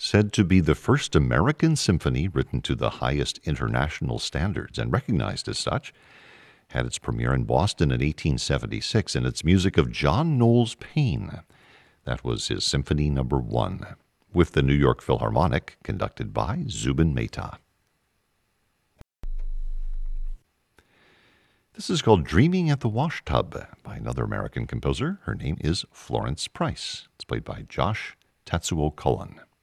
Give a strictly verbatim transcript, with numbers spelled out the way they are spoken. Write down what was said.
said to be the first American symphony written to the highest international standards and recognized as such, had its premiere in Boston in eighteen seventy-six, and it's music of John Knowles Paine. That was his Symphony Number One, with the New York Philharmonic, conducted by Zubin Mehta. This is called Dreaming at the Washtub by another American composer. Her name is Florence Price. It's played by Josh Tatsuo Cullen.